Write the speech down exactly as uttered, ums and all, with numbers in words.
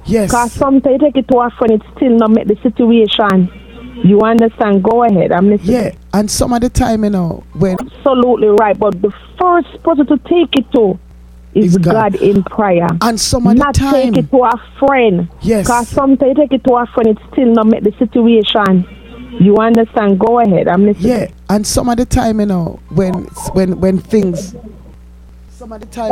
Yes. Because sometimes you take it to a friend, it still not make the situation. You understand? Go ahead. I'm listening. Yeah, and some of the time, you know, when Absolutely right. But the first person to take it to is Is God. God. in prayer. and some of the Not time, take it to a friend. Yes. Because sometimes you take it to a friend, it still not make the situation. You understand? Go ahead. I'm listening. yeah, and some of the time, you know, when when when things, some of the time.